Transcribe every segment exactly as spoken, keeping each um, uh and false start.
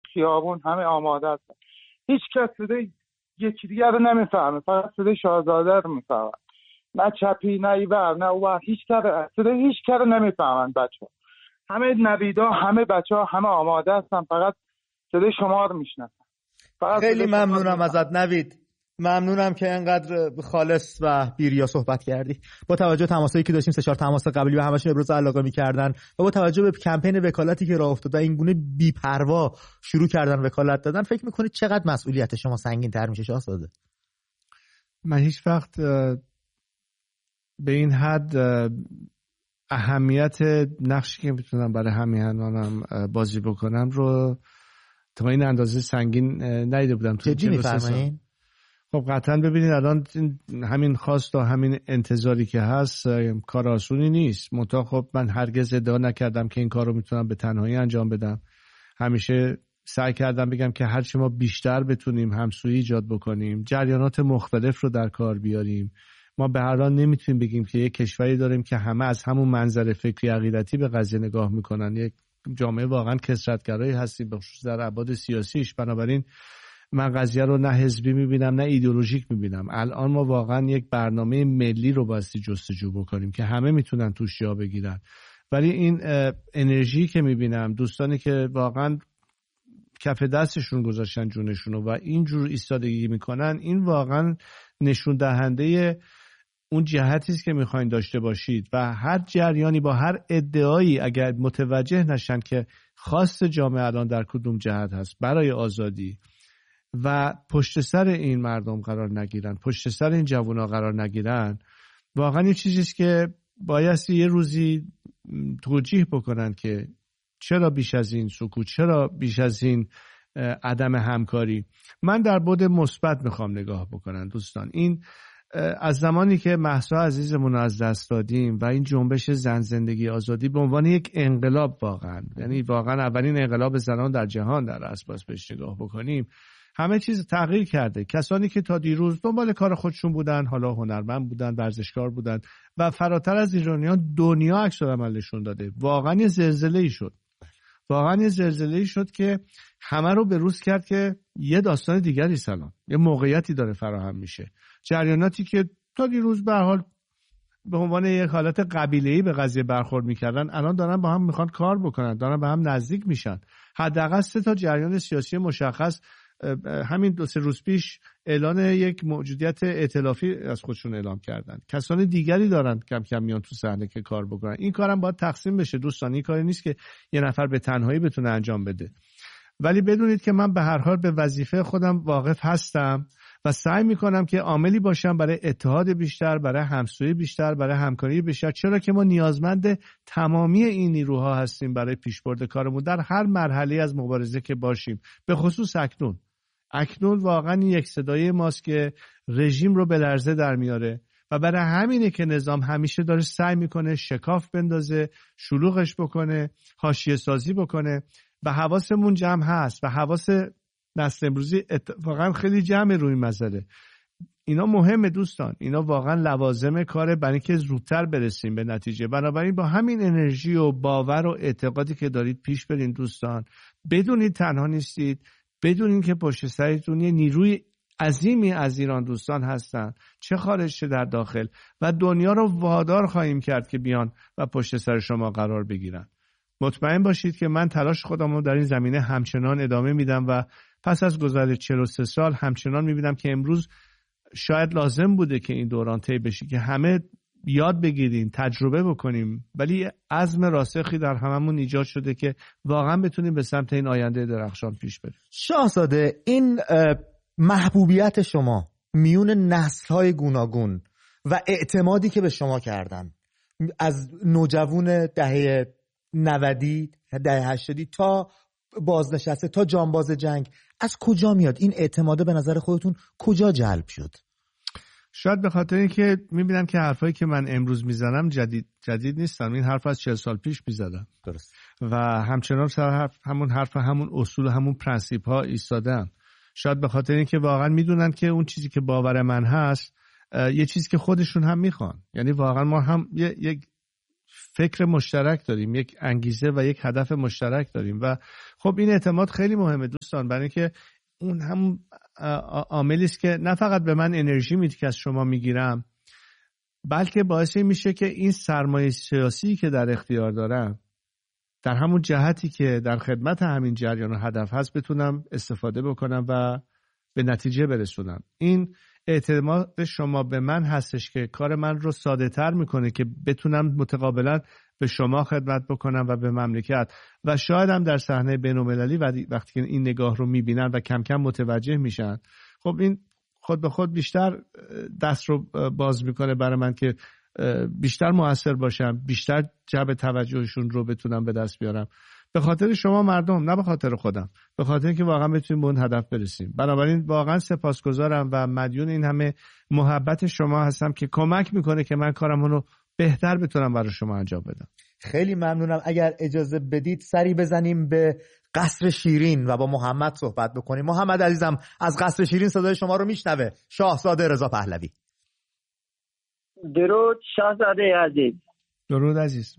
خیابون همه آماده است. هیچ کس صدای یکی دیگر رو نمیفهمه، فقط صدای شاهزاده رو میفهمن. نه چپی نه ایور نه اوور، هیچ کس صدای هیچ کس رو نمیفهمن. بچه همه نویدا همه بچه ها همه آماده هستن، فقط صدای شما رو میشناسن. خیلی ممنونم ازت نوید، ممنونم که انقدر خالص و بیریا صحبت کردی. با توجه به تماسایی که داشتیم، سه چهار تماس قبلی و همشون ابراز علاقه می‌کردن و با توجه به کمپین وکالتی که راه افتاد و این گونه بی‌پروا شروع کردن وکالت دادن، فکر می‌کنید چقدر مسئولیت شما سنگین‌تر میشه شاهزاده؟ من هیچ وقت به این حد اهمیت نقشی که میتونم برای همیهنانم بازی بکنم رو تا این اندازه سنگین ندیده بودم. جدی می‌فرمایید؟ خب قطعا ببینید الان همین خواست و همین انتظاری که هست کار آسونی نیست. منتها خب من هرگز ادعا نکردم که این کار رو میتونم به تنهایی انجام بدم. همیشه سعی کردم بگم که هرچی ما بیشتر بتونیم همسویی ایجاد بکنیم، جریانات مختلف رو در کار بیاریم. ما به هر حال نمیتونیم بگیم که یک کشوری داریم که همه از همون منظر فکری عقیدتی به قضیه نگاه میکنن. یک جامعه واقعا کثرت‌گرایی هستیم به خصوص در ابعاد سیاسیش. بنابراین من قضیه رو نه حزبی میبینم نه ایدئولوژیک میبینم. الان ما واقعا یک برنامه ملی رو بایستی جستجو بکنیم که همه میتونن توش جا بگیرن. ولی این انرژی که میبینم، دوستانی که واقعا کف دستشون گذاشتن جونشونو و اینجور ایستادگی میکنن، این واقعا نشون دهنده اون جهتی است که میخواین داشته باشید. و هر جریانی با هر ادعایی اگر متوجه نشن که خواست جامعه الان در کدوم جهت هست برای آزادی و پشت سر این مردم قرار نگیرن، پشت سر این جوونا قرار نگیرن، واقعا این چیزیست که بایستی یه روزی توجیه بکنن که چرا بیش از این سکوت، چرا بیش از این عدم همکاری. من در بعد مثبت میخوام نگاه بکنن دوستان. این از زمانی که مهسا عزیزمون از دست دادیم و این جنبش زن زندگی آزادی به عنوان یک انقلاب، واقعا یعنی واقعا اولین انقلاب زنان در جهان در اساس بهش نگاه بکنیم، همه چیز تغییر کرده. کسانی که تا دیروز دنبال کار خودشون بودن، حالا هنرمند بودن، ورزشکار بودن و فراتر از ایرانیان دنیا عکس العملشون داده. واقعا یه زلزله‌ای شد. واقعا یه زلزله‌ای شد که همه رو به روز کرد که یه داستان دیگری سلام، یه موقعیتی داره فراهم میشه. جریاناتی که تا دیروز به هر حال به عنوان یک حالت قبیله‌ای به قضیه برخورد میکردن، الان دارن با هم میخوان کار بکنن، دارن به هم نزدیک میشن. حداقل سه تا جریان سیاسی مشخص همین دو سه روز پیش اعلان یک موجودیت ائتلافی از خودشون اعلام کردن. کسان دیگری دارن کم کم میان تو صحنه که کار بکنن. این کارم باید تقسیم بشه دوستان. این کاری نیست که یه نفر به تنهایی بتونه انجام بده. ولی بدونید که من به هر حال به وظیفه خودم واقف هستم و سعی میکنم که عاملی باشم برای اتحاد بیشتر، برای همسویی بیشتر، برای همکاری بیشتر، چرا که ما نیازمند تمامی این نیروها هستیم برای پیشبرد کارمون در هر مرحله از مبارزه که باشیم. به خصوص اکنون اکنون واقعا یک صدای ماست که رژیم رو به لرزه در میاره و برای همینه که نظام همیشه داره سعی میکنه شکاف بندازه، شلوغش بکنه، حاشیه سازی بکنه و حواسمون جمع هست و حواس نسل امروزی اتفاقا خیلی جمع روی مسئله. اینا مهمه دوستان، اینا واقعا لوازم کاره برای اینکه زودتر برسیم به نتیجه. بنابراین با همین انرژی و باور و اعتقادی که دارید پیش برین دوستان. بدونید تنها نیستید، بدونید که پشت سرتون یه نیروی عظیمی از ایران دوستان هستن، چه خارج چه در داخل، و دنیا رو وادار خواهیم کرد که بیان و پشت سر شما قرار بگیرن. مطمئن باشید که من تلاش خودم رو در این زمینه همچنان ادامه میدم و پس از گذر چهل و سه سال همچنان میبینم که امروز شاید لازم بوده که این دوران طی بشه که همه یاد بگیریم، تجربه بکنیم، ولی عزم راسخی در هممون ایجاد شده که واقعا بتونیم به سمت این آینده درخشان پیش بریم. شاهزاده، این محبوبیت شما میون نسل‌های گوناگون و اعتمادی که به شما کردن از نوجوان دهه نودی، دهه هشتادی تا بازنشسته تا جانباز جنگ، از کجا میاد این اعتماده؟ به نظر خودتون کجا جلب شد؟ شاید به خاطر اینکه میبینم که حرفایی که من امروز میزنم جدید جدید نیستن. این حرف از چهل سال پیش میزدم. درست. و همچنان سر حرف همون حرف همون اصول همون پرنسیپ ها ایستادم. شاید به خاطر اینکه واقعا میدونن که اون چیزی که باور من هست یه چیزی که خودشون هم میخوان. یعنی واقعا ما هم یک فکر مشترک داریم، یک انگیزه و یک هدف مشترک داریم و خب این اعتماد خیلی مهمه دوستان، برای اینکه اون هم عاملی است که نه فقط به من انرژی میده که از شما میگیرم، بلکه باعث میشه که این سرمایه سیاسی که در اختیار دارم در همون جهتی که در خدمت همین جریان و هدف هست بتونم استفاده بکنم و به نتیجه برسونم. این اعتماد شما به من هستش که کار من رو ساده تر میکنه که بتونم متقابلا به شما خدمت بکنم و به مملکت و شاید هم در صحنه بین‌المللی وقتی که این نگاه رو میبینن و کم کم متوجه میشن، خب این خود به خود بیشتر دست رو باز میکنه برای من که بیشتر مؤثر باشم، بیشتر جلب توجهشون رو بتونم به دست بیارم، به خاطر شما مردم، نه به خاطر خودم، به خاطر اینکه واقعا بتونیم به اون هدف برسیم. بنابراین واقعا سپاسگزارم و مدیون این همه محبت شما هستم که کمک میکنه که من کارم رو بهتر بتونم برای شما انجام بدم. خیلی ممنونم. اگر اجازه بدید سری بزنیم به قصر شیرین و با محمد صحبت بکنیم. محمد عزیزم از قصر شیرین صدای شما رو میشنوه شاهزاده رضا پهلوی. درود شاهزاده عزیز. درود عزیز.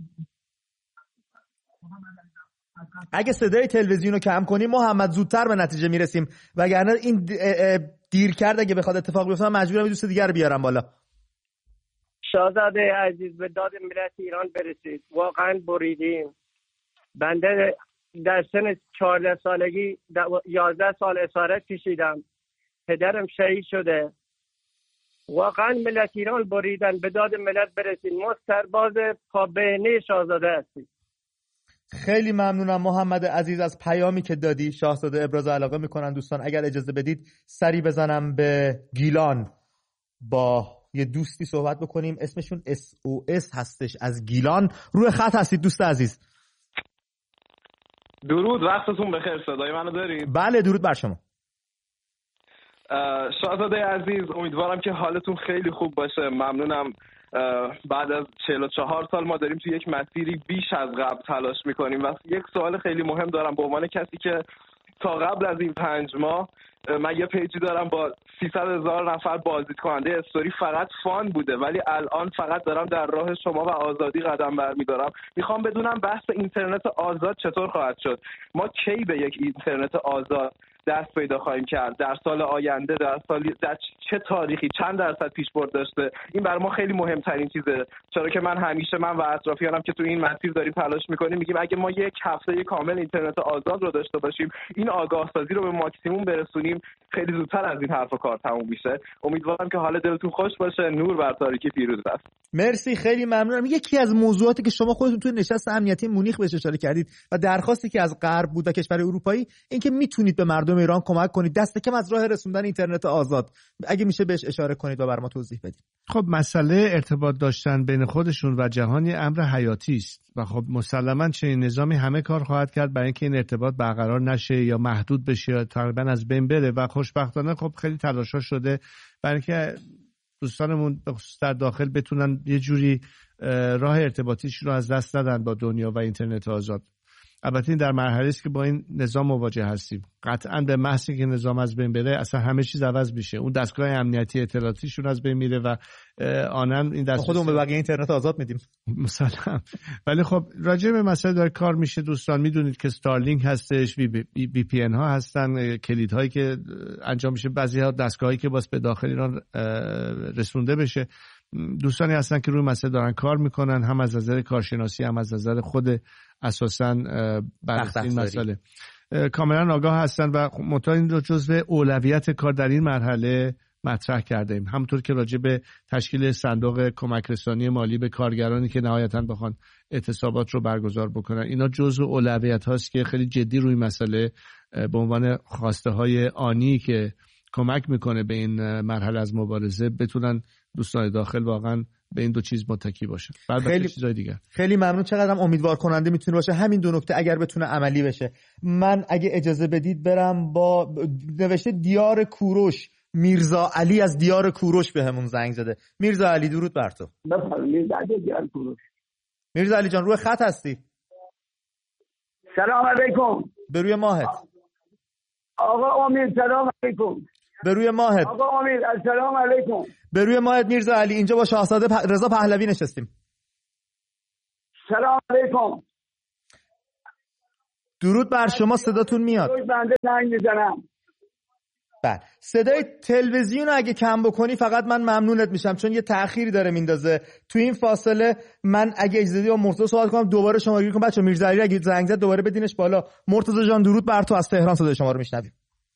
اگه صدای تلویزیون رو کم کنیم محمد زودتر به نتیجه میرسیم، وگرنه این دیر کرد اگه بخواد اتفاق بیفته مجبورم دوست دیگر رو بیارم بالا. شاهزاده عزیز به داد ملت ایران برسید. واقعا بریدیم. بنده در سن چهارده سالگی یازده سال اسارت کشیدم. پدرم شهید شده. واقعا ملت ایران بریدن. به داد ملت برسید. ما سرباز پابهنه شاهزاده هستیم. خیلی ممنونم محمد عزیز از پیامی که دادی. شاهزاده ابراز علاقه میکنن. دوستان اگر اجازه بدید سری بزنم به گیلان با یه دوستی صحبت بکنیم. اسمشون اس او اس هستش از گیلان. روی خط هستید دوست عزیز. درود، وقتتون بخیر. صدای منو دارید؟ بله درود بر شما. شاهزاده عزیز امیدوارم که حالتون خیلی خوب باشه. ممنونم. بعد از چهل و چهار سال ما داریم توی یک مسیری بیش از قبل تلاش میکنیم و یک سوال خیلی مهم دارم به عنوان کسی که تا قبل از این پنج ماه من یه پیجی دارم با سیصد هزار نفر بازدید کننده استوری، فقط فان بوده، ولی الان فقط دارم در راه شما و آزادی قدم برمیدارم. میخوام بدونم بحث اینترنت آزاد چطور خواهد شد؟ ما کی به یک اینترنت آزاد دست پیدا خواهیم کرد؟ در سال آینده، در سال در چه تاریخی، چند درصد پیشبرد داشته؟ این برای ما خیلی مهمترین چیزه، چرا که من همیشه من و اطرافیانم که تو این مسیر داریم تلاش میکنیم میگیم اگه ما یک هفته کامل اینترنت آزاد رو داشته باشیم، این آگاه سازی رو به ماکسیموم برسونیم، خیلی زودتر از این حرف و کار تموم میشه. امیدوارم که حال دلتون خوش باشه. نور بر تاریکی پیروز است. مرسی، خیلی ممنونم. یکی از موضوعاتی که شما خودتون توی نشست امنیتی مونیخ بهش اشاره کردید و درخواستی که از غرب بود و کشور اروپایی، این که میتونید به مردم ایران کمک کنید دست کم از راه رسوندن اینترنت آزاد، اگه میشه بهش اشاره کنید و برام توضیح بدید. خب مسئله ارتباط داشتن بین خودشون و جهان امر حیاتی است و خب مسلماً چنین نظامی همه کار خواهد کرد برای اینکه این ارتباط برقرار نشه یا محدود بشه یا تقریبا از بین بره و خوشبختانه خب خیلی تلاش‌ها شده برای اینکه دوستانمون به خصوص در داخل بتونن یه جوری راه ارتباطیشون رو از دست ندن با دنیا و اینترنت آزاد. البته این در مرحله است که با این نظام مواجه هستیم. قطعاً به محض که نظام از بین بره اصلا همه چیز عوض میشه. اون دستگاه امنیتی اطلاعاتیشون از بین میره و آنن این دستگاه خودمون به بقیه اینترنت آزاد میدیم مثلا. ولی خب راجع به مسئله داره کار میشه دوستان. میدونید که استارلینک هستش، وی پی ان ها هستن، کلیدهایی که انجام میشه، بعضی ها دستگاهایی که باز به داخل ایران رسونده بشه. دوستانی هستن که روی مسئله دارن کار میکنن، هم از نظر کارشناسی هم از نظر خود اساساً بررسی این مسئله کاملا آگاه هستن و منتها این رو جزو اولویت کار در این مرحله مطرح کرده ایم. همونطور که راجع به تشکیل صندوق کمک رسانی مالی به کارگرانی که نهایتاً بخوان اعتصابات رو برگزار بکنن، اینا جزو اولویت هاست که خیلی جدی روی مسئله به عنوان خواسته های آنی که کمک میکنه به این مرحله از مبارزه بتونن دوستان داخل واقعا به این دو چیز متکی باشه. بعد خیلی چیزای دیگه. خیلی ممنون. چقدرم امیدوار کننده میتونه باشه همین دو نکته اگر بتونه عملی بشه. من اگه اجازه بدید برم با نوشته دیار کوروش، میرزا علی از دیار کوروش بهمون زنگ زده. میرزا علی درود بر تو. بفرمایید. دیار کوروش. میرزا علی جان روی خط هستی؟ سلام علیکم. به روی ماهت. آقا امید سلام علیکم. به روی ماهت. آقا امید السلام علیکم. به روی ماهت میرزا علی. اینجا با شاهزاده پ... رضا پهلوی نشستیم. سلام علیکم. درود بر شما، صداتون میاد. بنده زنگ میزنم. بله، صدای تلویزیون رو اگه کم بکنی فقط من ممنونت میشم، چون یه تأخیری داره میندازه. تو این فاصله من اگه اجازه بدی با مرتضی صحبت کنم، دوباره شما گیر کنم. بچه‌ها میرزا علی اگه زنگ زد دوباره بدینش بالا. مرتضی جان درود بر تو، از تهران صدای شما رو میشنویم.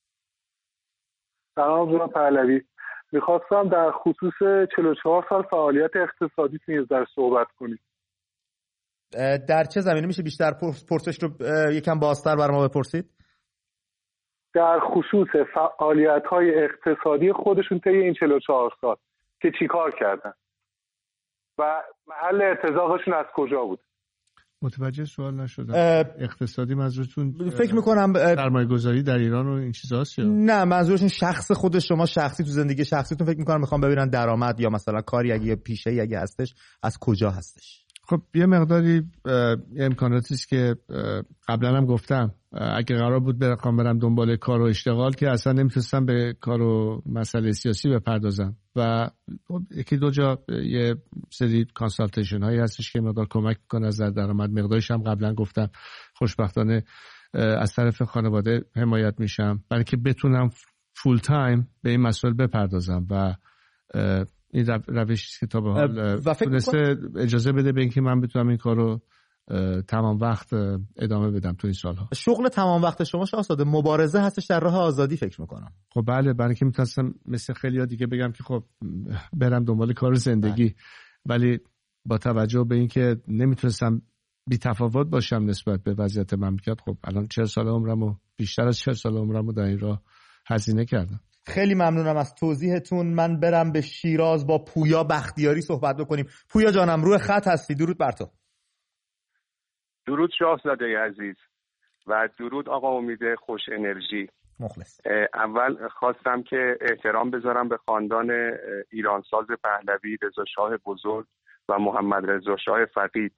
سلام جناب پهلوی، میخواستم در خصوص چهل و چهار سال فعالیت اقتصادی نیز در صحبت کنید. در چه زمینه میشه بیشتر پرسش رو یکم بازتر بر ما بپرسید؟ در خصوص فعالیت‌های اقتصادی خودشون طی این چهل و چهار سال که چیکار کردن و محل ارتزاقشون از کجا بود. متوجه سوال نشدم. اقتصادی منظورتون فکر میکنم سرمایه گذاری در ایران و این چیزاست یا نه؟ منظورشون شخص خود شما، شخصی تو زندگی شخصیتون فکر میکنم میخوام ببینن درآمد یا مثلا کاری اگه پیشه‌ای اگه هستش از کجا هستش. خب یه مقداری یه امکاناتی است که قبلا هم گفتم، اگه قرار بود برم برم دنبال کار و اشتغال که اصلا نمیتونستم به کار و مسئله سیاسی بپردازم و یکی دو جا یه سری کانسالتیشن هایی هستش که مقدار کمک میکنه از درآمد. مقدارش هم قبلا گفتم خوشبختانه از طرف خانواده حمایت میشم برای که بتونم فول تایم به این مسائل بپردازم و این روشی که تا به حال تونسته اجازه بده به اینکه من بتونم این کار رو تمام وقت ادامه بدم تو این سالها. شغل تمام وقت شما شاهزاده مبارزه هستش در راه آزادی فکر میکنم. خب بله، برای اینکه میتونستم مثل خیلی‌ها دیگه بگم که خب برم دنبال کار زندگی بله. ولی با توجه به اینکه نمیتونستم بی تفاوت باشم نسبت به وضعیت مملکت، خب الان چهل سال عمرمو، بیشتر از چهل سال عمرمو در این راه هزینه کردم. خیلی ممنونم از توضیحتون. من برم به شیراز با پویا بختیاری صحبت بکنیم. پویا جانم روی خط هستی، درود بر تو. درود شاهزاده عزیز و درود آقا امید خوش انرژی. مخلص. اول خواستم که احترام بذارم به خاندان ایرانساز پهلوی، رضا شاه بزرگ و محمد رضا شاه فقید.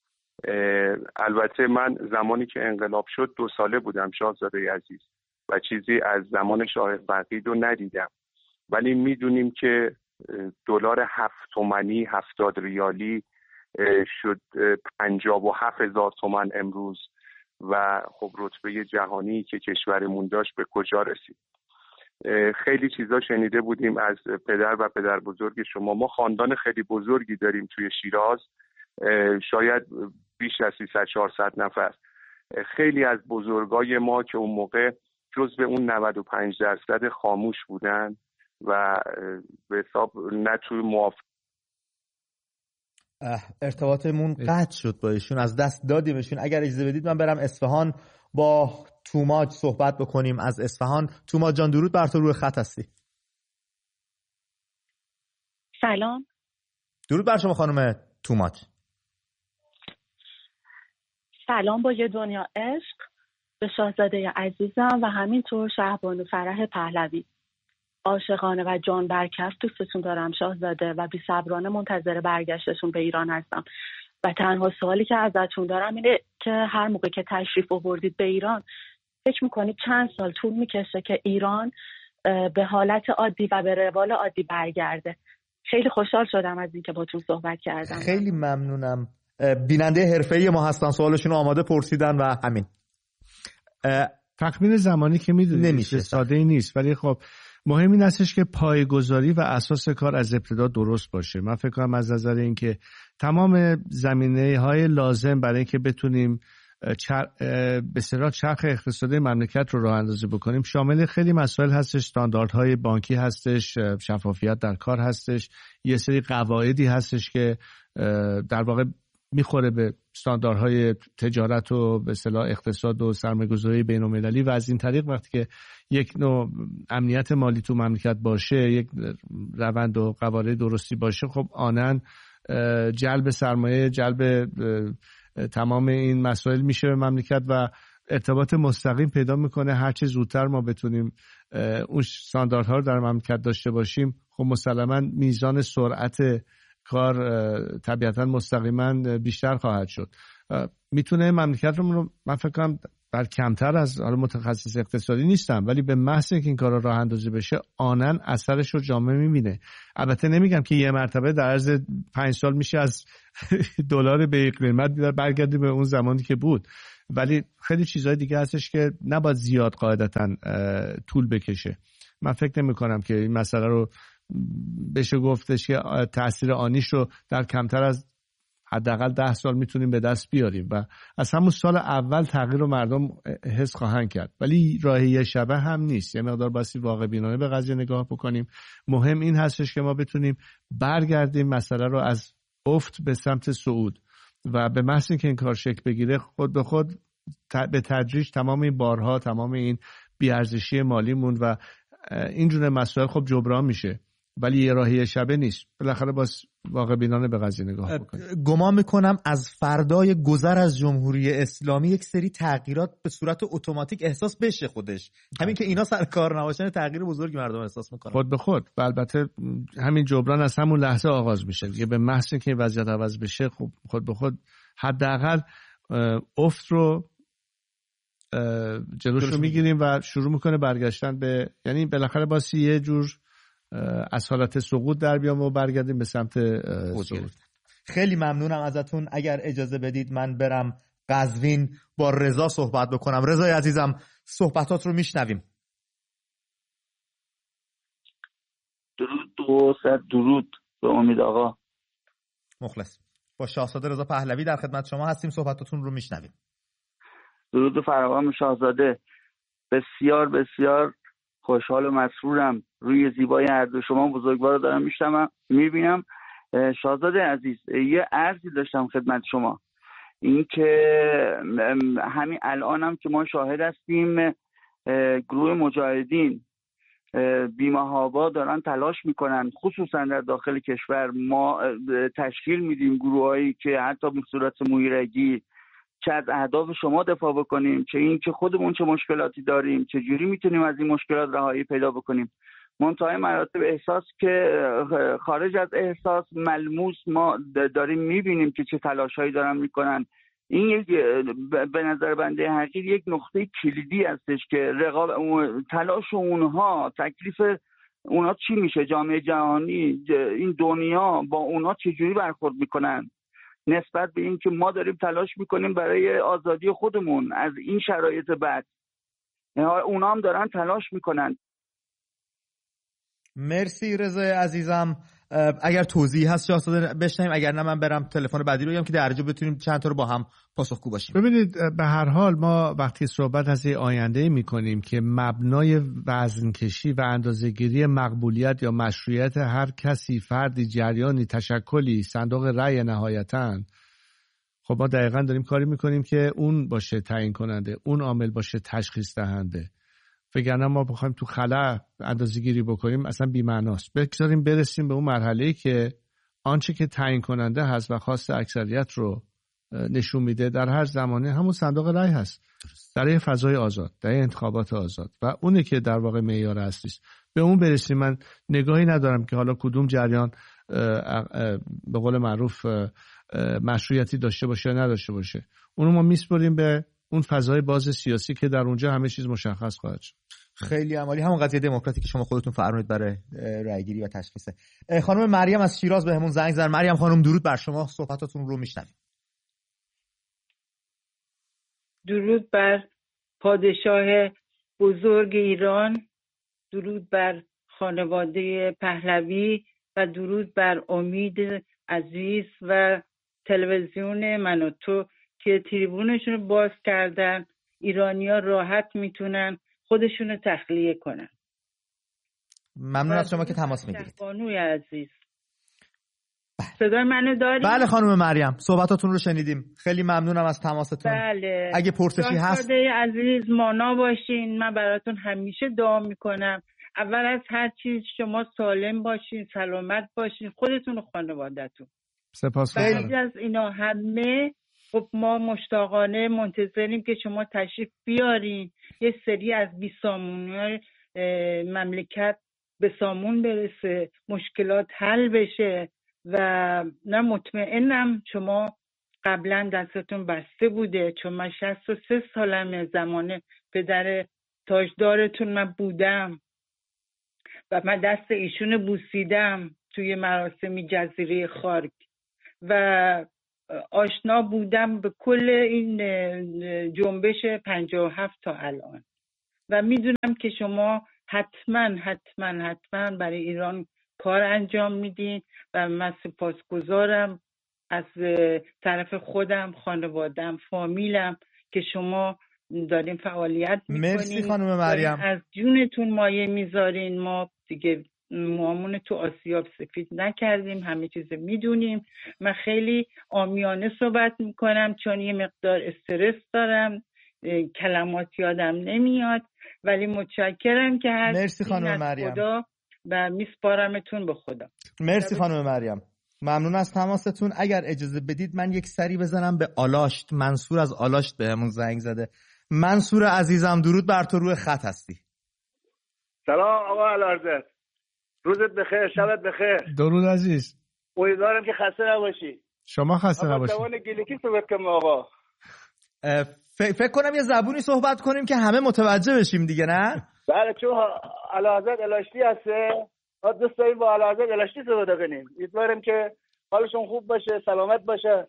البته من زمانی که انقلاب شد دو ساله بودم شاهزاده عزیز و چیزی از زمان شاه فقید رو ندیدم، ولی میدونیم که دلار هفت تومانی هفتاد ریالی شد پنجاب و هفت هزار تومن امروز و خب رتبه جهانی که کشورمون داشت به کجا رسید. خیلی چیزا شنیده بودیم از پدر و پدر بزرگ شما. ما خاندان خیلی بزرگی داریم توی شیراز، شاید بیش از سیصد چهارصد نفر. خیلی از بزرگای ما که اون موقع جزو اون نود و پنج درصد خاموش بودن و به حساب نه توی موافق ارتباطمون قطع شد با ایشون، از دست دادیمشون. اگر اجازه بدید من برم اصفهان با توماج صحبت بکنیم. از اصفهان توماج جان درود بر تو، روی خط هستی. سلام. درود بر شما خانم توماج. سلام با یه دنیا عشق به شاهزاده عزیزم و همینطور شهبانو فرح پهلوی. عاشقانه و جان برکف دوستتون دارم شاهزاده و بی صبرانه منتظر برگشتشون به ایران هستم و تنها سوالی که ازتون دارم اینه که هر موقع که تشریف آوردید به ایران فکر میکنید چند سال طول میکشه که ایران به حالت عادی و به روال عادی برگرده؟ خیلی خوشحال شدم از اینکه باتون صحبت کردم. خیلی ممنونم. بیننده حرفه‌ای ما هستن، سوالشون آماده پرسیدن و همین. تخمین زمانی که میدونید نمیشه، ساده ای نیست، ولی خب مهم این هستش که پایه‌گذاری و اساس کار از ابتدا درست باشه. من فکر کنم از نظر اینکه تمام زمینه‌های لازم برای اینکه بتونیم چر... به اصطلاح چرخ اقتصادی مملکت رو راه اندازی بکنیم شامل خیلی مسائل هستش. استانداردهای بانکی هستش، شفافیت در کار هستش، یه سری قواعدی هستش که در واقع میخوره به استانداردهای تجارت و به اصطلاح اقتصاد و سرمایه‌گذاری بین‌المللی و از این طریق وقتی که یک نوع امنیت مالی تو مملکت باشه، یک روند و قواعد درستی باشه، خب آنن جلب سرمایه، جلب تمام این مسائل میشه به مملکت و ارتباط مستقیم پیدا میکنه. هرچه زودتر ما بتونیم اون استانداردها رو در مملکت داشته باشیم، خب مسلماً میزان سرعت کار طبیعتاً مستقیما بیشتر خواهد شد. میتونه مملکت رو من فکر کنم بر کمتر از حالا متخصص اقتصادی نیستم، ولی به محض اینکه این کارا راه اندازی بشه آنن اثرش رو جامعه میبینه. البته نمیگم که یه مرتبه در عرض پنج سال میشه از دلار به یک قیمت برگردی به اون زمانی که بود، ولی خیلی چیزهای دیگه هستش که نباید زیاد قاعدتاً طول بکشه. من فکر نمی کنم که این مسئله رو بشه گفتش که تأثیر آنیش رو در کمتر از حداقل ده سال میتونیم به دست بیاریم و از همون سال اول تغییر رو مردم حس خواهند کرد، ولی راهی شبه هم نیست. یه مقدار باسی واقع بینانه به قضیه نگاه بکنیم. مهم این هستش که ما بتونیم برگردیم مسئله رو از افت به سمت صعود و به محض اینکه این کار شکل بگیره خود به خود به تدریج تمام این بارها، تمام این بیارزشی مالیمون و اینجور مسائل خب جبران میشه، ولی یه راهی شبه نیست. بالاخره باز واقع بینانه به قضیه نگاه بکنیم. گمان میکنم از فردای گذر از جمهوری اسلامی یک سری تغییرات به صورت اتوماتیک احساس بشه خودش، همین که اینا سر کار نباشن تغییر بزرگی مردم احساس میکنن خود به خود. و البته همین جبران از همون لحظه آغاز میشه دیگه. به محض اینکه وضعیت عوض بشه خب خود به خود حداقل افت رو جلوش رو میگیریم و شروع میکنه برگشتن به، یعنی بالاخره باسی یه جور از حالت سقوط در بیام و برگردیم به سمت صعود. خیلی ممنونم ازتون. اگر اجازه بدید من برم قزوین با رضا صحبت بکنم. رضای عزیزم صحبتات رو میشنویم. درود دو صد درود به امید آقا. مخلص. با شاهزاده رضا پهلوی در خدمت شما هستیم، صحبتاتون رو میشنویم. درود فراوان شاهزاده. بسیار بسیار خوشحال و مسرورم روی زیبای هر دو شما بزرگوار رو دارم میشنوم میبینم. شاهزاده عزیز یه عرضی داشتم خدمت شما، این که همین الانم که ما شاهد هستیم گروه مجاهدین بی‌محابا دارن تلاش میکنن، خصوصا در داخل کشور. ما تشکیل میدیم گروهایی که حتی به صورت مویرگی چه از اهداف شما دفاع بکنیم، چه این که خودمون چه مشکلاتی داریم، چه جوری میتونیم از این مشکلات رهایی پیدا بکنیم. منتهای مراتب احساس که خارج از احساس ملموس ما داریم میبینیم که چه تلاشایی دارن میکنن. این یک به نظر بنده حقیقی یک نقطه کلیدی هستش که رقاب تلاش اونها، تکلیف اونها چی میشه، جامعه جهانی، این دنیا با اونها چجوری برخورد میکنن نسبت به این که ما داریم تلاش میکنیم برای آزادی خودمون از این شرایط بد. اونا هم دارن تلاش میکنن. مرسی رضای عزیزم. اگر توضیحی هست شاهزاده بشنویم، اگر نه من برم تلفن بعدی رو بگم که درجا بتونیم چند تا رو با هم پاسخگو باشیم. ببینید به هر حال ما وقتی صحبت از این آینده میکنیم که مبنای وزنکشی و اندازه‌گیری مقبولیت یا مشروعیت هر کسی، فردی، جریانی، تشکلی، صندوق رأی نهایتاً، خب ما دقیقاً داریم کاری میکنیم که اون باشه تعیین کننده، اون عامل باشه تشخیص دهنده. وگرنه ما بخوایم تو خلا اندازه‌گیری بکنیم اصلا بی‌معناست. بگذاریم برسیم به اون مرحله‌ای که آنچه که تعیین کننده هست و خواست اکثریت رو نشون میده در هر زمانه همون صندوق رأی هست، در یه فضای آزاد، در یه انتخابات آزاد، و اونه که در واقع معیار اصلی است. به اون برسیم. من نگاهی ندارم که حالا کدوم جریان به قول معروف مشروعیتی داشته باشه یا نداشته باشه. اونو ما میسپریم به اون فضای باز سیاسی که در اونجا همه چیز مشخص خواهد شد. خیلی عالی. همون قضیه دموکراتی که شما خودتون فرمودید برای رأیگیری و تشخیصه. خانم مریم از شیراز بهمون زنگ زد. مریم خانم درود بر شما، صحبتاتون رو میشنویم. درود بر پادشاه بزرگ ایران، درود بر خانواده پهلوی و درود بر امید عزیز و تلویزیون من و تو که تریبونشون رو باز کردن. ایرانی‌ها راحت میتونن خودشون رو تخلیه کنن. ممنون از شما که تماس میگیرید. بانوی عزیز صدای منو دارید؟ بله خانم مریم صحبتاتون رو شنیدیم. خیلی ممنونم از تماستون. بله. اگه پرسشی هست عزیز مانا باشین. من براتون همیشه دعا میکنم. اول از هر چیز شما سالم باشین، سلامت باشین، خودتون و خانواده‌تون. سپاسگزارم. بعد از اینا همه خب ما مشتاقانه منتظریم که شما تشریف بیارین، یه سری از بیسامونی مملکت به سامون برسه، مشکلات حل بشه و نه مطمئنم شما قبلا دستتون بسته بوده، چون من شصت و سه سالمه، زمان پدر تاجدارتون من بودم و من دست ایشون بوسیدم توی مراسمی جزیره خارک و آشنا بودم به کل این جنبش پنجاه و هفت تا الان و میدونم که شما حتما حتما حتما برای ایران کار انجام میدین و من سپاسگزارم از طرف خودم، خانوادم، فامیلم که شما دارین فعالیت میکنین. مرسی خانم مریم. از جونتون مایه میذارین. ما دیگه موامون تو آسیاب سفید نکردیم، همه چیز میدونیم. من خیلی عامیانه صحبت میکنم چون یه مقدار استرس دارم، کلمات یادم نمیاد، ولی متشکرم که هر مرسی خانم مریم خدا و میسپارمتون به خدا. مرسی خانم مریم، ممنون از تماستون. اگر اجازه بدید من یک سری بزنم به آلاشت. منصور از آلاشت بهمون زنگ زده. منصور عزیزم درود بر تو، روی خط هستی. سلام آقا الارزت، روزت بخیر، شبت بخیر. درود عزیز، امیدوارم که خسته نباشی. شما خسته نباشید. آقا دوان گلیکی صحبت کنم آقا. فکر کنم یه زبونی صحبت کنیم که همه متوجه بشیم دیگه، نه؟ بله، چون الارزت الاشتی هسته، ما دوست داریم با الارزت الاشتی صحبت کنیم. امیدوارم که حالشون خوب باشه، سلامت باشه.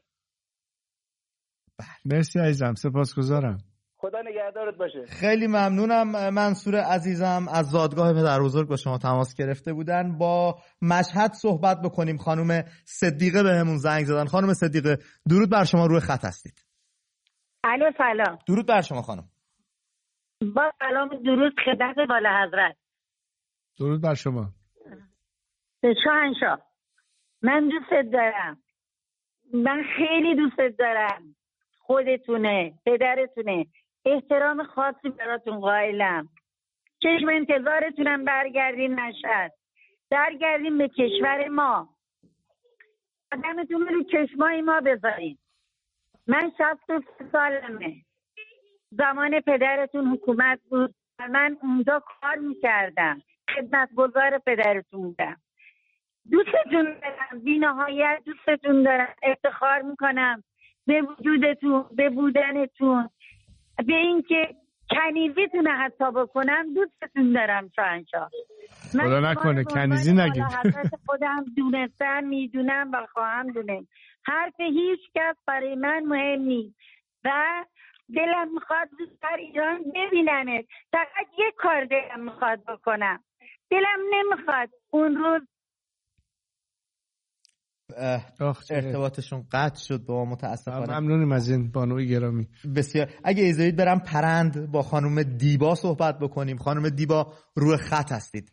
مرسی عزیزم، سپاسگزارم. خدا نگهدارت باشه. خیلی ممنونم منصور عزیزم. از زادگاه پدربزرگ با شما تماس گرفته بودن. با مشهد صحبت بکنیم. خانم صدیقه بهمون زنگ زدن. خانم صدیقه درود بر شما، روی خط هستید. الو سلام. درود بر شما خانم. با سلام درود خدمت والا حضرت. درود بر شما. شاهنشاه، من دوست دارم، من خیلی دوست دارم، خودتونه، پدرتونه، احترام خاصی براتون قائلم. چشم انتظارتونم برگردین مشهد، برگردین به کشور ما، قدمتون رو چشمای ما بذارین. من شصت و سه سالمه، زمان پدرتون حکومت بود و من اونجا کار میکردم، خدمتگزار پدرتون بودم. دوستتون دارم، بی نهایت دوستتون دارم، افتخار میکنم به وجودتون، به بودنتون، به اینکه کنیزیتون حتی بکنم. دوستتون دارم شاهنشاه. خدا نکنه کنیزی نگید. خودم دونستم، میدونم و خواهم دونم. حرف هیچ کس برای من مهم نیست و دلم میخواد در ایران ببینمت. فقط یک کار دلم میخواد بکنم، دلم نمیخواد اون روز ارتباطشون قطع شد با متاسفانه. ممنونیم از این بانوی گرامی. بسیار. اگه اجازه برم پرند با خانم دیبا صحبت بکنیم. خانم دیبا روی خط هستید.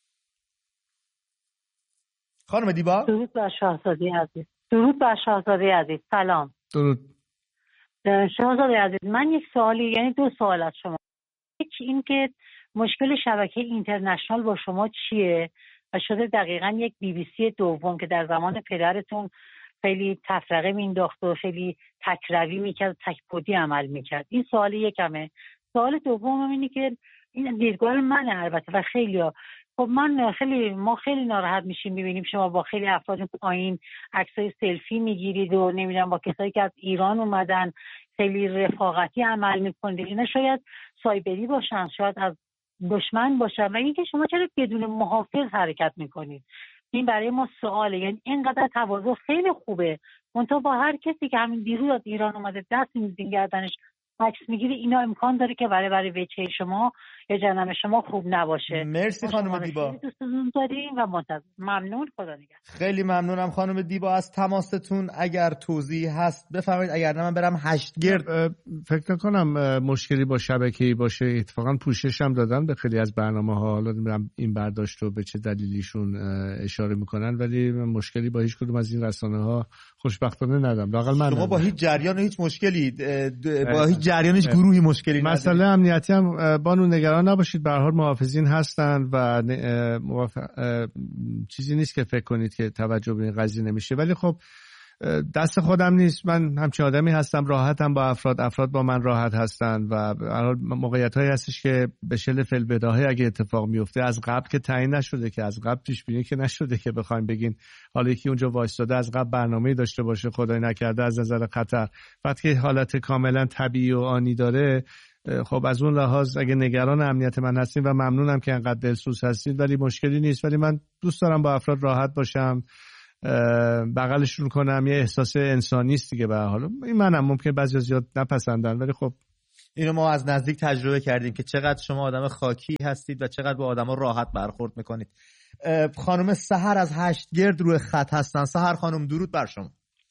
خانم دیبا. درود بر شاهزاده عزیز. درود بر شاهزاده عزیز. سلام. درود. شاهزاده عزیز، من یک سوالی، یعنی دو سوال از شما. یکی این که مشکل شبکه اینترنشنال با شما چیه و شده دقیقاً یک بی بی سی دوم که در زمان پدرتون خیلی تفرقه مینداخت و خیلی تکروی میکرد، تکبودی عمل میکرد. این سوال یکمه. سوال دوم اینه که این دیدگاه منه البته و خیلی‌ها، خب من خیلی ما خیلی ناراحت میشیم میبینیم شما با خیلی افراد پایین عکسای سلفی میگیرید و نمیدونم با کسایی که از ایران اومدن خیلی رفاقتی عمل میکنید. اینا شاید سایبری باشن، شاید از دشمن باشن و اینکه شما چرا بدون محافظ حرکت میکنید. این برای ما سواله. یعنی اینقدر تواضع خیلی خوبه، منتها با هر کسی که همین دیروز از ایران اومده دست میزین گردنش عکس میگیری، اینا امکان داره که برای برای وجه شما یا جنم شما خوب نباشه. مرسی خانم دیبا. دوستتون داریم و منتظر. ممنون. خدا نگهدار. خیلی ممنونم خانم دیبا از تماستون. اگر توضیحی هست بفرمایید، اگر نه من برم هشت گرد. فکر نکنم مشکلی با شبکه‌ای باشه. اتفاقا پوشش هم دادن به خیلی از برنامه‌ها. حالا نمیدونم این برداشت رو به چه دلیلیشون اشاره میکنن، ولی مشکلی با هیچ کدوم از این رسانه‌ها خوشبختانه ندارم. لااقل من شما با هیچ جریان هیچ مشکلی با هیچ جریان هیچ گروهی مشکلی ندارید. مسئله امنیتی هم بانو نگران نباشید، به هر حال محافظین هستن و موف... چیزی نیست که فکر کنید که توجه به این قضیه نمیشه. ولی خب دست خودم نیست. من همچین آدمی هستم، راحتم با افراد، افراد با من راحت هستن و موقعیت هایی هستش که به شل فی‌البداهه اگه اتفاق میفته از قبل که تعیین نشده، که از قبل پیش بینی که نشده که بخوایم بگین حالا یکی اونجا وایستاده از قبل برنامه‌ای داشته باشه خدای نکرده از نظر خطر، وقتی حالت کاملا طبیعی و آنی داره، خب از اون لحاظ اگه نگران امنیت من هستین و ممنونم که انقدر دلسوز هستین، ولی مشکلی نیست. ولی من دوست دارم با افراد راحت باشم، بغلشون کنم، یه احساس انسانی است دیگه. به هر حال این منم ممکن بعضی زیاد نپسندن، ولی خب اینو ما از نزدیک تجربه کردیم که چقدر شما آدم خاکی هستید و چقدر با آدما راحت برخورد میکنید. خانم سحر از هشتگرد روی خط هستن. سحر خانم درود بر شما.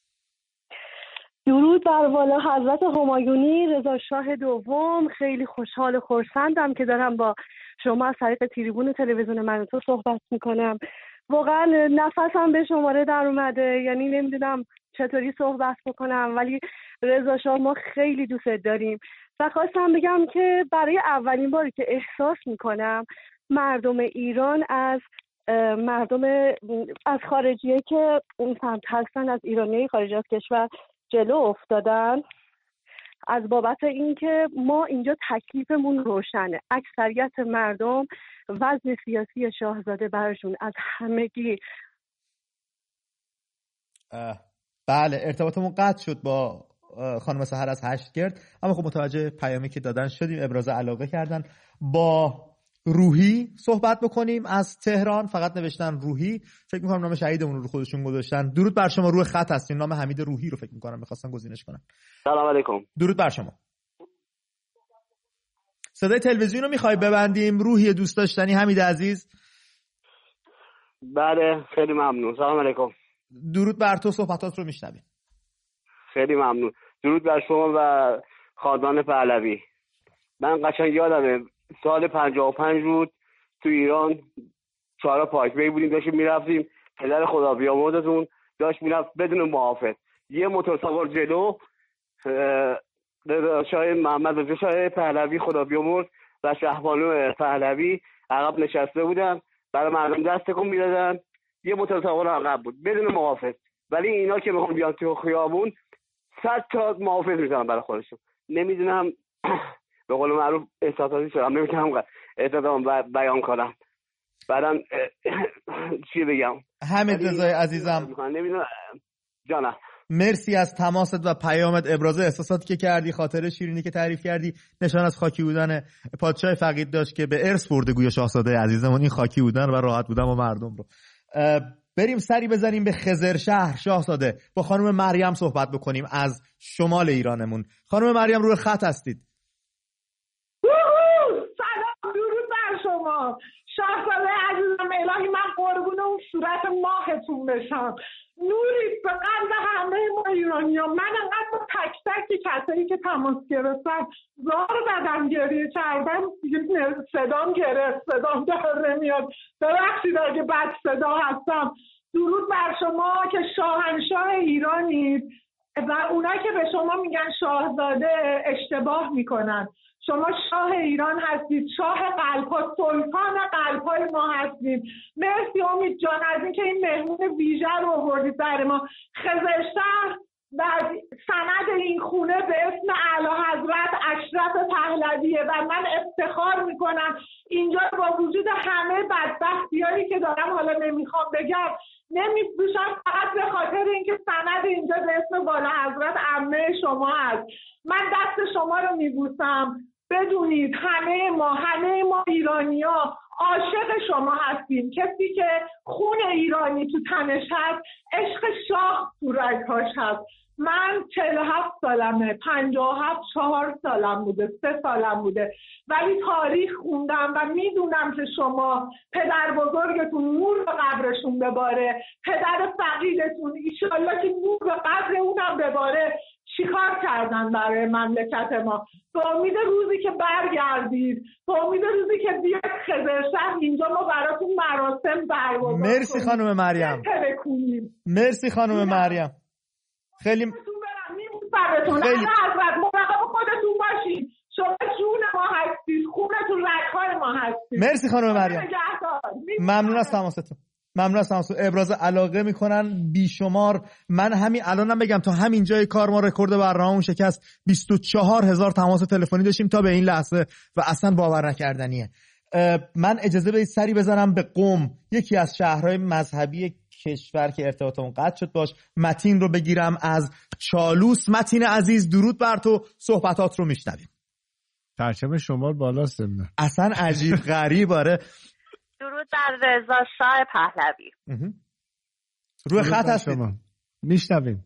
درود بر والا حضرت همایونی رضا شاه دوم. خیلی خوشحال و خرسندم که دارم با شما از طریق تریبون تلویزیون من تو صحبت میکنم. واقعا نفسم به شماره در اومده، یعنی نمیدونم چطوری صحبت بکنم، ولی رضا شاه ما خیلی دوست داریم و خواستم بگم که برای اولین باری که احساس میکنم مردم ایران از مردم از خارجیه که اون سمت هستن، از ایرانی خارج از کشور جلو افتادن، از بابت اینکه ما اینجا تکلیفمون روشنه. اکثریت مردم وضع سیاسی شاهزاده برشون از همگی. بله ارتباطمون قطع شد با خانم سحر از هشتگرد، اما خب متوجه پیامی که دادن شدیم، ابراز علاقه کردن. با روحی صحبت بکنیم از تهران. فقط نوشتن روحی، فکر میکنم نام شهیدمون رو خودشون گذاشتن. درود بر شما. روی خط هستین. نام حمید روحی رو فکر میکنم میخواستن گزینش کنن. سلام علیکم. درود بر شما. صدای تلویزیون رو میخوای ببندیم روحی دوست داشتنی حمید عزیز؟ بله خیلی ممنون. سلام علیکم. درود بر تو، صحبتات رو میشنویم. خیلی ممنون. درود بر شما و خاندان پهلوی. من قشنگ یادمه سال پنجاه و پنج بود تو ایران، چهارراه پارک وی بودیم، داشتیم میرفتیم، پدر خدا بیامرزتون داشت میرفت بدون محافظ، یه موتور سوار جلو، رضا شاه محمد رضا شاه پهلوی خدا بیامرز و شهبانو پهلوی عقب نشسته بودن، برای مردم دست تکون میدادن، یه موتور سوار عقب بود بدون محافظ. ولی اینا که میخوان بیان تو خیابون صد تا محافظ میزنن برای خودشون. نمیدونم به قول معروف احساساتی شدم، نمیتونم احساسام بیان کنم. بعدم چی بگم؟ حمید رضای عزیزم نمیدونم جانم، مرسی از تماست و پیامت، ابراز احساساتی که کردی، خاطره شیرینی که تعریف کردی، نشان از خاکی بودن پادشاه فقید داشت که به ارث برده گویا شاهزاده عزیزمون این خاکی بودن و راحت بودن با مردم رو. بریم سری بزنیم به خزرشهر. شاهزاده با خانم مریم صحبت بکنیم از شمال ایرانمون. خانم مریم روی خط هستید. سلام، درود بر شما شاهزاده عزیزم. الهی من قربون اون صورت ماهتون بشم، نورید به قلب همه ما ایرانی ها. من انقدر با تک تک کسایی که تماس گرفتن زار بدم گریه کردم، صدام گرفت، صدام در نمیاد، ببخشید اگه بد صدا هستم. درود بر شما که شاهنشاه ایرانید و اونایی که به شما میگن شاهزاده اشتباه میکنن. شما شاه ایران هستید، شاه قلب‌ها، سلطان قلب‌های ما هستید. مرسی امید جان از اینکه این مهمون ویژه رو آوردید برای ما. خزرشهر و سند این خونه به اسم اعلیحضرت اشرف پهلویه و من افتخار میکنم اینجا با وجود همه بدبختیایی که دارم حالا نمیخوام بگم نمیفروشم، فقط به خاطر اینکه سند اینجا به اسم والاحضرت عمه شما هست. من دست شما رو میبوسم. بدونید همه ما همه ما ایرانی‌ها عاشق شما هستیم. کسی که خون ایرانی تو تنش هست، عشق شاه تو رگ‌هاش هست. من چهل و هفت سالمه، پنجاه و هفت چهار سالم بوده، سه سالم بوده، ولی تاریخ خوندم و میدونم که شما پدر بزرگتون نور به قبرشون بباره، پدر فقیدتون ایشالله که نور به قبر اونم بباره، چیکار کردن برای مملکت ما. به امید روزی که برگردید، به امید روزی که بیاد خزرشهر اینجا ما براتون مراسم برگزار کنیم. مرسی خانم مریم. مرسی خانم مریم. خیلی خیلی حضرت مراقب خودتون باشید. شما جون ما هستید، خونتون رگ‌های ما هستید. مرسی خانم مریم. ممنون از تماستون. ممنون از تماس. ابراز علاقه میکنن بیشمار. من همین الانم بگم تا همین جای کار ما رکورد برنامه‌مون شکست. بیست و چهار هزار تماس تلفنی داشتیم تا به این لحظه و اصلا باور نکردنیه. من اجازه بدید سری بزنم به قم، یکی از شهرهای مذهبی کشور که ارتباطمون قطع شد باش. متین رو بگیرم از چالوس. متین عزیز درود بر تو، صحبتات رو میشنویم. پرچم شمال بالاست. اصلا عجیب غریب. آره درود بر رضا شاه پهلوی. روی خط هستید؟ میشنویم.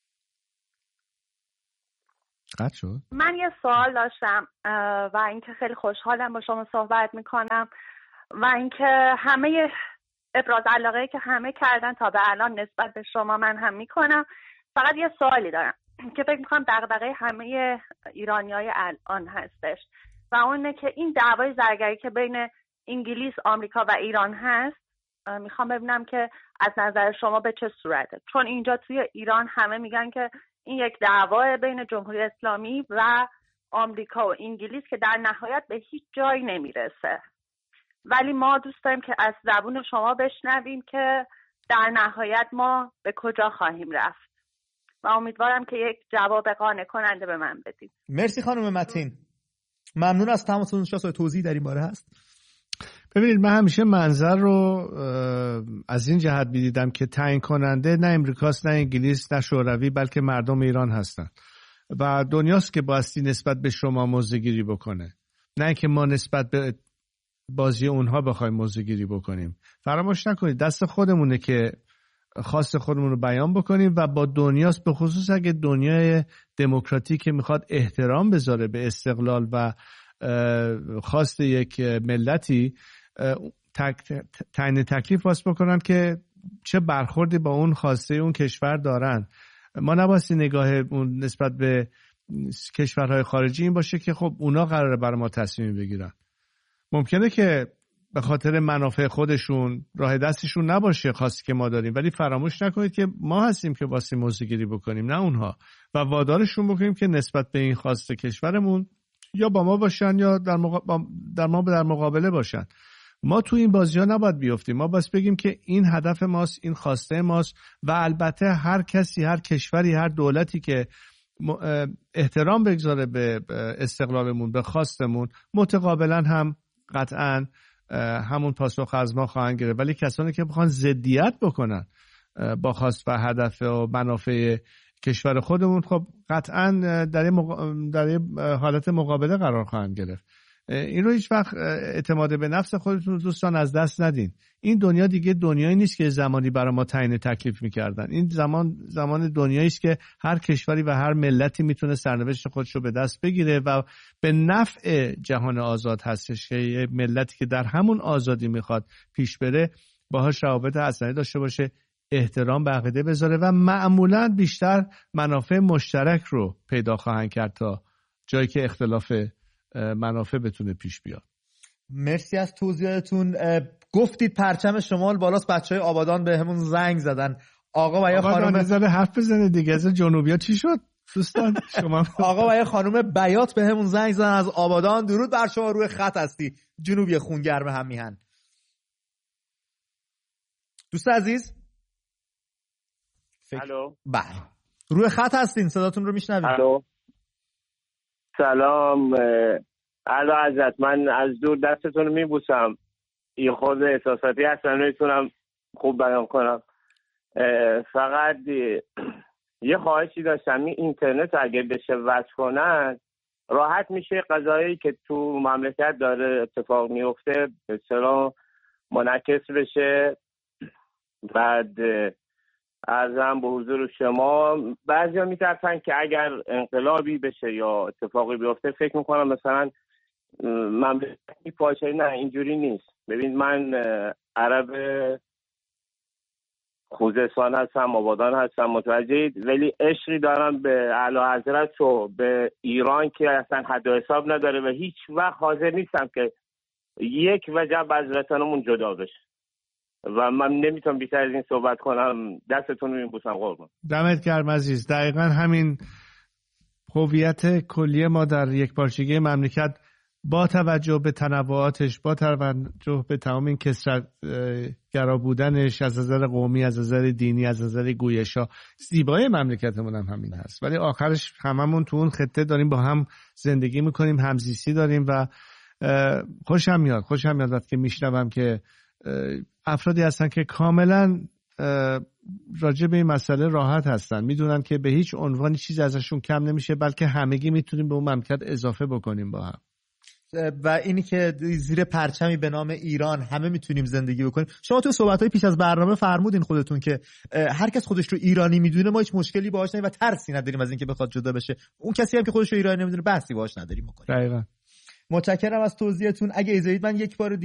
قطع شد. من یه سوال داشتم و اینکه خیلی خوشحالم با شما صحبت میکنم و اینکه همه ابراز علاقه که همه کردن تا به الان نسبت به شما من هم میکنم. فقط یه سوالی دارم که فکر میکنم دغدغه همه ایرانیای الان هستش و اونه که این دعوای زرگری که بین انگلیس، آمریکا و ایران هست، میخوام ببینم که از نظر شما به چه صورته، چون اینجا توی ایران همه میگن که این یک دعوا بین جمهوری اسلامی و آمریکا و انگلیس که در نهایت به هیچ جایی نمیرسه، ولی ما دوست داریم که از زبون شما بشنویم که در نهایت ما به کجا خواهیم رفت و امیدوارم که یک جواب قانع کننده به من بدید. مرسی خانم متین، ممنون از تماستون. شما توضیح در این باره هست؟ ببینید من همیشه منظر رو از این جهت می‌دیدم که تعیین کننده نه امریکاست، نه انگلیس، نه شوروی، بلکه مردم ایران هستن و دنیاست که بایستی نسبت به شما موضع‌گیری بکنه، نه اینکه ما نسبت به بازی اونها بخوایم موضع‌گیری بکنیم. فراموش نکنید دست خودمونه که خواست خودمون رو بیان بکنیم و با دنیاست، به خصوص اگه دنیای دموکراتیک میخواد احترام بذاره به استقلال و خواست یک ملتی، تعیین تکلیف واسه بکنن که چه برخوردی با اون خواسته اون کشور دارن. ما نبایستی نگاه اون نسبت به کشورهای خارجی این باشه که خب اونا قراره برای ما تصمیم بگیرن. ممکنه که به خاطر منافع خودشون راه دستشون نباشه خواستی که ما داریم، ولی فراموش نکنید که ما هستیم که واسه موضع‌گیری بکنیم نه اونها، و وادارشون بکنیم که نسبت به این خواسته کشورمون یا با ما باشن یا در, مقا... در ما در مقابله باشن. ما تو این بازی ها نباید بیفتیم. ما بس بگیم که این هدف ماست، این خواسته ماست و البته هر کسی، هر کشوری، هر دولتی که احترام بگذاره به استقلالمون، به خواستمون، متقابلا هم قطعا همون پاسخ از ما خواهند گرفت. ولی کسانی که بخوان ضدیت بکنن با خواست و هدف و منافع کشور خودمون، خب قطعا در یه مق... در یه حالت مقابله قرار خواهند گرفت. این رو هیچ وقت اعتماد به نفس خودتون دوستان از دست ندین. این دنیا دیگه دنیایی نیست که زمانی برای ما تعیین تکلیف میکردن. این زمان زمان دنیایی است که هر کشوری و هر ملتی میتونه سرنوشت خودش رو به دست بگیره و به نفع جهان آزاد هستش که یه ملتی که در همون آزادی میخواد پیش بره باهاش روابط حسنی داشته باشه، احترام به عقیده بذاره و معمولاً بیشتر منافع مشترک رو پیدا خواهند کرد تا جایی که اختلاف منافع بتونه پیش بیاد. مرسی از توضیحاتون. گفتید پرچم شمال بالاست، بچهای آبادان به همون زنگ زدن. آقا و یا خانم نظر حرف بزنه دیگه، از جنوبیا چی شد دوستان شما؟ آقا و یا خانم بیات به همون زنگ زدن از آبادان. درود بر شما، روی خط هستی. جنوبی خونگرم هم میهن. دوست عزیز الو. بله روی خط هستین، صداتون رو میشنویم. الو. سلام. الو حضرت، من از دور دستتون رو میبوسم. یه خورده احساساتی هستم، نمیتونم خوب بیان کنم. فقط یه خواهشی داشتم، این اینترنت اگه بشه وصل کنن راحت میشه قضایی که تو مملکت داره اتفاق میفته به اصطلاح منعکس بشه. بعد عرضم به حضور شما، بعضیا میترسن که اگر انقلابی بشه یا اتفاقی بیفته فکر میکنم مثلا مملکتی پاشه. نه اینجوری نیست. ببین من عرب خوزستان هستم، آبادان هستم، متوجهید، ولی عشقی دارم به اعلی حضرت و به ایران که اصلا حد و حساب نداره و هیچ وقت حاضر نیستم که یک وجب از وطنمون جدا بشه و من نمیتونم بیشتر از این صحبت کنم. دستتون رو میبوسم قربان. دمت گرم عزیز. دقیقا همین هویت کلی ما در یک پارچگی مملکت با توجه به تنوعاتش، با توجه به تمام این کثرت گرا بودنش از نظر قومی، از نظر دینی، از نظر گویشا، زیبایی مملکتمون هم همین هست. ولی آخرش هممون تو اون خطه داریم با هم زندگی میکنیم، همزیستی داریم و خوشم میاد خوشم میاد وقتی که میشنوم که افرادی هستن که کاملا راجع به این مسئله راحت هستن، میدونن که به هیچ عنوانی چیز ازشون کم نمیشه، بلکه همگی میتونیم به اون مملکت اضافه بکنیم با هم. و اینی که زیر پرچمی به نام ایران همه میتونیم زندگی بکنیم. شما تو صحبت‌های پیش از برنامه فرمودین خودتون که هر کس خودش رو ایرانی میدونه ما هیچ مشکلی باهاش نداریم و ترسی نداریم از اینکه بخواد جدا بشه. اون کسی هم که خودش رو ایرانی نمیدونه بحثی باهاش نداریم بکنیم. دقیقاً. متشکرم از توضیحتون. اگه اجازه بدید من یک بار